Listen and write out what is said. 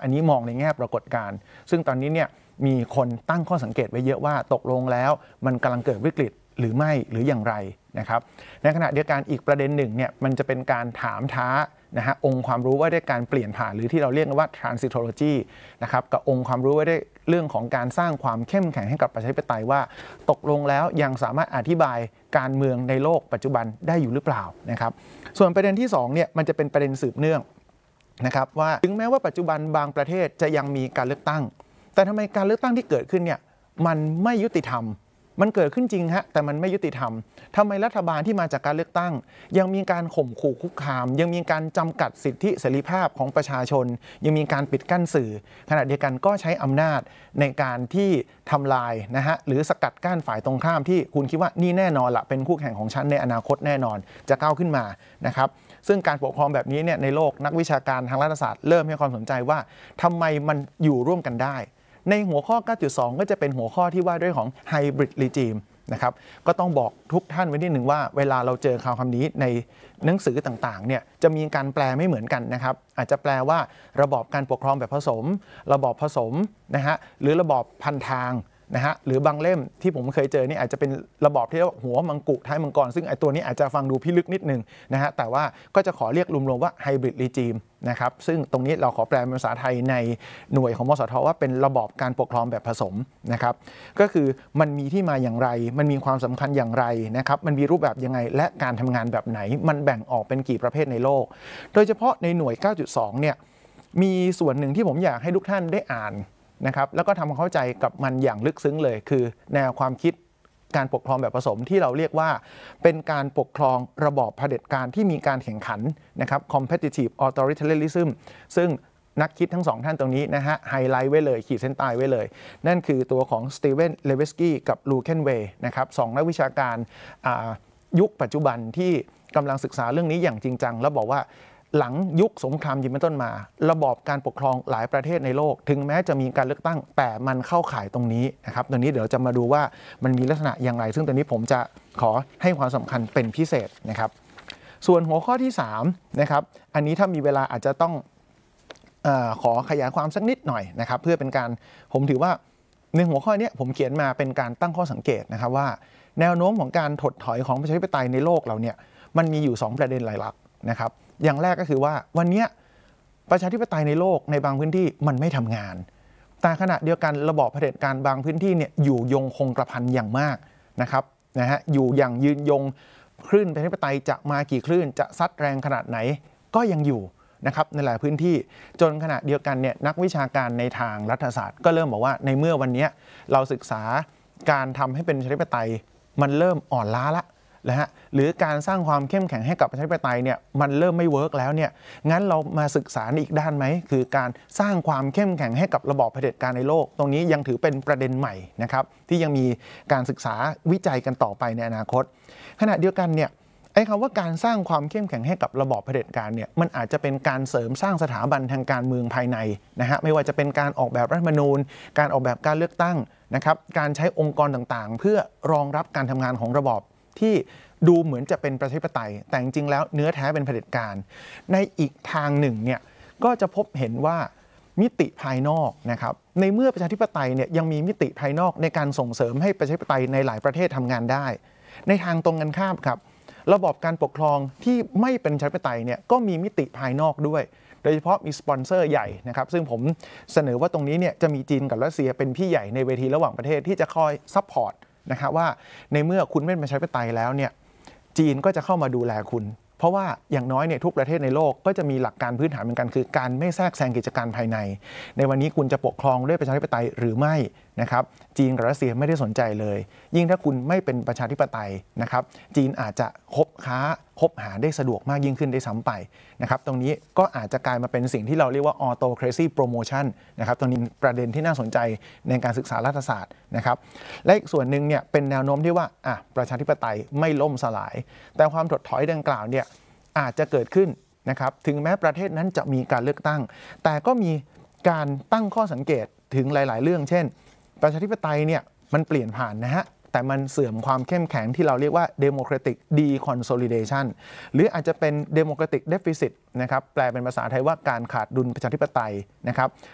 อันนี้มองในแง่ปรากฏการณ์ซึ่งตอนนี้เนี่ยมีคนตั้งข้อสังเกตไว้เยอะว่าตกลงแล้วมันกำลังเกิดวิกฤตหรือไม่หรืออย่างไรนะครับในขณะเดียวกันอีกประเด็นหนึ่งเนี่ยมันจะเป็นการถามท้านะฮะองค์ความรู้ว่าด้วยการเปลี่ยนผ่านหรือที่เราเรียกว่า transitology นะครับกับองค์ความรู้ว่าด้วยเรื่องของการสร้างความเข้มแข็งให้กับประชาธิปไตยว่าตกลงแล้วยังสามารถอธิบายการเมืองในโลกปัจจุบันได้อยู่หรือเปล่านะครับส่วนประเด็นที่2เนี่ยมันจะเป็นประเด็นสืบเนื่องนะครับว่าถึงแม้ว่าปัจจุบันบางประเทศจะยังมีการเลือกตั้งแต่ทำไมการเลือกตั้งที่เกิดขึ้นเนี่ยมันไม่ยุติธรรมมันเกิดขึ้นจริงฮะแต่มันไม่ยุติธรรมทำไมรัฐบาลที่มาจากการเลือกตั้งยังมีการข่มขู่คุกคามยังมีการจำกัดสิทธิเสรีภาพของประชาชนยังมีการปิดกั้นสื่อขณะเดียวกันก็ใช้อำนาจในการที่ทำลายนะฮะหรือสกัดกั้นฝ่ายตรงข้ามที่คุณคิดว่านี่แน่นอนละเป็นคู่แข่งของฉันในอนาคตแน่นอนจะก้าวขึ้นมานะครับซึ่งการปกครองแบบนี้เนี่ยในโลกนักวิชาการทางรัฐศาสตร์เริ่มให้ความสนใจว่าทำไมมันอยู่ร่วมกันได้ในหัวข้อ 9.2 ก็จะเป็นหัวข้อที่ว่าด้วยของ Hybrid Regime นะครับก็ต้องบอกทุกท่านไว้นิดหนึ่งว่าเวลาเราเจอคำนี้ในหนังสือต่างๆเนี่ยจะมีการแปลไม่เหมือนกันนะครับอาจจะแปลว่าระบอบการปกครองแบบผสมระบอบผสมนะฮะหรือระบอบพันทางนะฮะหรือบางเล่มที่ผมเคยเจอนี่อาจจะเป็นระบอบที่เรียกว่าหัวมังกุท้ายมังกรซึ่งไอ้ตัวนี้อาจจะฟังดูพิลึกนิดนึงนะฮะแต่ว่าก็จะขอเรียกรวมๆว่า Hybrid Regime นะครับซึ่งตรงนี้เราขอแปลเป็นภาษาไทยในหน่วยของมสทว่าเป็นระบอบการปกครองแบบผสมนะครับก็คือมันมีที่มาอย่างไรมันมีความสำคัญอย่างไรนะครับมันมีรูปแบบยังไงและการทำงานแบบไหนมันแบ่งออกเป็นกี่ประเภทในโลกโดยเฉพาะในหน่วย 9.2 เนี่ยมีส่วนหนึ่งที่ผมอยากให้ทุกท่านได้อ่านนะครับแล้วก็ทำความเข้าใจกับมันอย่างลึกซึ้งเลยคือแนวความคิดการปกครองแบบผสมที่เราเรียกว่าเป็นการปกครองระบอบเผด็จการที่มีการแข่งขันนะครับ competitive authoritarianism ซึ่งนักคิดทั้งสองท่านตรงนี้นะฮะไฮไลท์ไว้เลยขีดเส้นใต้ไว้เลยนั่นคือตัวของสตีเวนเลเวสกี้กับลูเคนเวย์นะครับสองนักวิชาการยุคปัจจุบันที่กำลังศึกษาเรื่องนี้อย่างจริงจังแล้วบอกว่าหลังยุคสงครามเย็นเป็นต้นมาระบอบการปกครองหลายประเทศในโลกถึงแม้จะมีการเลือกตั้งแต่มันเข้าข่ายตรงนี้นะครับตรงนี้เดี๋ยวจะมาดูว่ามันมีลักษณะอย่างไรซึ่งตรงนี้ผมจะขอให้ความสำคัญเป็นพิเศษนะครับส่วนหัวข้อที่3นะครับอันนี้ถ้ามีเวลาอาจจะต้องขอขยายความสักนิดหน่อยนะครับเพื่อเป็นการผมถือว่าในหัวข้อนี้ผมเขียนมาเป็นการตั้งข้อสังเกตนะครับว่าแนวโน้มของการถดถอยของประชาธิปไตยในโลกเราเนี่ยมันมีอยู่2ประเด็นหลักๆนะครับอย่างแรกก็คือว่าวันนี้ประชาธิปไตยในโลกในบางพื้นที่มันไม่ทำงานแต่ขณะเดียวกันระบอบเผด็จการบางพื้นที่เนี่ยอยู่ยงคงกระพันอย่างมากนะครับอยู่อย่างยืนยงคลื่นประชาธิปไตยจะมากี่คลื่นจะซัดแรงขนาดไหนก็ยังอยู่นะครับในหลายพื้นที่จนขณะเดียวกันเนี่ยนักวิชาการในทางรัฐศาสตร์ก็เริ่มบอกว่าในเมื่อวันนี้เราศึกษาการทำให้เป็นประชาธิปไตยมันเริ่มอ่อนล้าละนะฮะหรือการสร้างความเข้มแข็งให้กับประชาธิปไตยเนี่ยมันเริ่มไม่เวิร์กแล้วเนี่ยงั้นเรามาศึกษาในอีกด้านไหมคือการสร้างความเข้มแข็งให้กับระบอบเผด็จการในโลกตรงนี้ยังถือเป็นประเด็นใหม่นะครับที่ยังมีการศึกษาวิจัยกันต่อไปในอนาคตขณะเดียวกันเนี่ยไอ้คำว่าการสร้างความเข้มแข็งให้กับระบอบเผด็จการเนี่ยมันอาจจะเป็นการเสริมสร้างสถาบันทางการเมืองภายในนะฮะไม่ว่าจะเป็นการออกแบบรัฐธรรมนูญการออกแบบการเลือกตั้งนะครับการใช้องค์กรต่างๆเพื่อรองรับการทำงานของระบอบที่ดูเหมือนจะเป็นประชาธิปไตยแต่จริงๆแล้วเนื้อแท้เป็นเผด็จการในอีกทางหนึ่งเนี่ยก็จะพบเห็นว่ามิติภายนอกนะครับในเมื่อประชาธิปไตยเนี่ยยังมีมิติภายนอกในการส่งเสริมให้ประชาธิปไตยในหลายประเทศทำงานได้ในทางตรงกันข้ามครับระบอบการปกครองที่ไม่เป็นประชาธิปไตยเนี่ยก็มีมิติภายนอกด้วยโดยเฉพาะมีสปอนเซอร์ใหญ่นะครับซึ่งผมเสนอว่าตรงนี้เนี่ยจะมีจีนกับรัสเซียเป็นพี่ใหญ่ในเวทีระหว่างประเทศที่จะคอยซัพพอร์ตนะครับว่าในเมื่อคุณไม่เป็นประชาธิปไตยแล้วเนี่ยจีนก็จะเข้ามาดูแลคุณเพราะว่าอย่างน้อยเนี่ยทุกประเทศในโลกก็จะมีหลักการพื้นฐานเหมือนกันคือการไม่แทรกแซงกิจการภายในในวันนี้คุณจะปกครองด้วยประชาธิปไตยหรือไม่นะครับจีนกับรัสเซียไม่ได้สนใจเลยยิ่งถ้าคุณไม่เป็นประชาธิปไตยนะครับจีนอาจจะคบหาได้สะดวกมากยิ่งขึ้นได้ซ้ำไปนะครับตรงนี้ก็อาจจะกลายมาเป็นสิ่งที่เราเรียกว่า autocracy promotion นะครับตรงนี้ประเด็นที่น่าสนใจในการศึกษารัฐศาสตร์นะครับและอีกส่วนหนึ่งเนี่ยเป็นแนวโน้มที่ว่าประชาธิปไตยไม่ล่มสลายแต่ความถดถอยดังกล่าวเนี่ยอาจจะเกิดขึ้นนะครับถึงแม้ประเทศนั้นจะมีการเลือกตั้งแต่ก็มีการตั้งข้อสังเกตถึงหลายๆเรื่องเช่นประชาธิปไตยเนี่ยมันเปลี่ยนผ่านนะฮะแต่มันเสื่อมความเข้มแข็งที่เราเรียกว่า democratic deconsolidation หรืออาจจะเป็น democratic deficit นะครับแปลเป็นภาษาไทยว่าการขาดดุลประชาธิปไตยนะครับ